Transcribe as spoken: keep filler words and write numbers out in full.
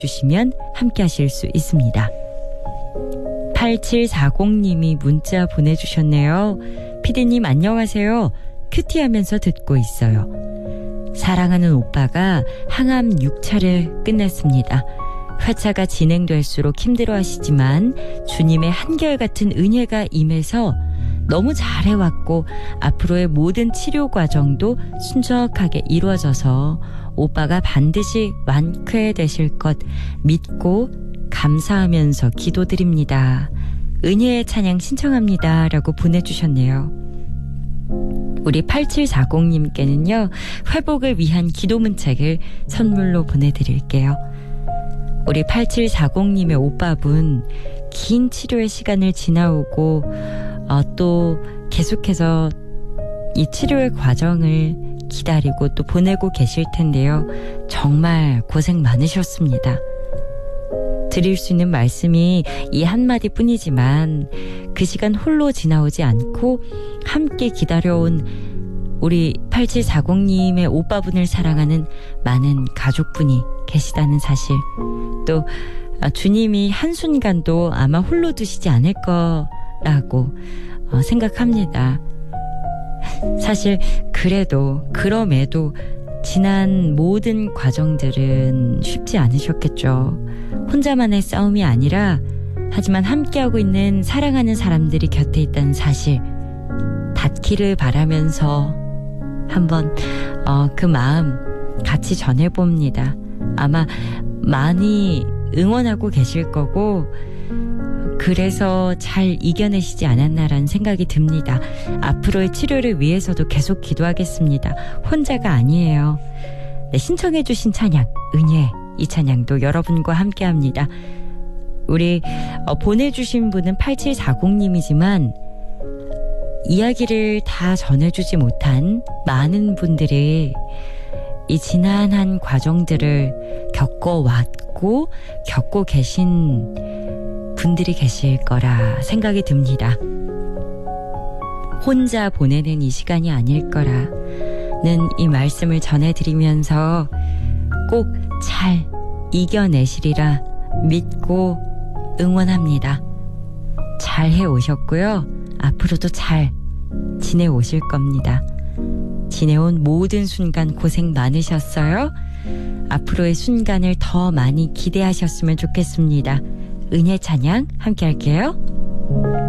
주시면 함께 하실 수 있습니다. 팔칠사공님이 문자 보내주셨네요. 피디님 안녕하세요. 큐티하면서 듣고 있어요. 사랑하는 오빠가 항암 육 차를 끝냈습니다. 회차가 진행될수록 힘들어하시지만 주님의 한결같은 은혜가 임해서 너무 잘해왔고 앞으로의 모든 치료 과정도 순적하게 이루어져서 오빠가 반드시 완쾌되실 것 믿고 감사하면서 기도드립니다. 은혜의 찬양 신청합니다. 라고 보내주셨네요. 우리 팔칠사공님께는요. 회복을 위한 기도 문책을 선물로 보내드릴게요. 우리 팔칠사공님의 오빠분 긴 치료의 시간을 지나오고 어, 또 계속해서 이 치료의 과정을 기다리고 또 보내고 계실 텐데요. 정말 고생 많으셨습니다. 드릴 수 있는 말씀이 이 한마디 뿐이지만 그 시간 홀로 지나오지 않고 함께 기다려온 우리 팔칠사공님의 오빠분을 사랑하는 많은 가족분이 계시다는 사실, 또 주님이 한순간도 아마 홀로 두시지 않을 거라고 생각합니다. 사실 그래도 그럼에도 지난 모든 과정들은 쉽지 않으셨겠죠. 혼자만의 싸움이 아니라 하지만 함께하고 있는 사랑하는 사람들이 곁에 있다는 사실 닿기를 바라면서 한번 어, 그 마음 같이 전해봅니다. 아마 많이 응원하고 계실 거고 그래서 잘 이겨내시지 않았나라는 생각이 듭니다. 앞으로의 치료를 위해서도 계속 기도하겠습니다. 혼자가 아니에요. 네, 신청해 주신 찬양 은혜, 이 찬양도 여러분과 함께합니다. 우리 어, 보내주신 분은 팔칠사공님이지만 이야기를 다 전해주지 못한 많은 분들이 이 지난한 과정들을 겪어왔고 겪고 계신 분들이 계실 거라 생각이 듭니다. 혼자 보내는 이 시간이 아닐 거라는 이 말씀을 전해드리면서 꼭 잘 이겨내시리라 믿고 응원합니다. 잘 해오셨고요. 앞으로도 잘 지내오실 겁니다. 지내온 모든 순간 고생 많으셨어요. 앞으로의 순간을 더 많이 기대하셨으면 좋겠습니다. 은혜 찬양 함께 할게요.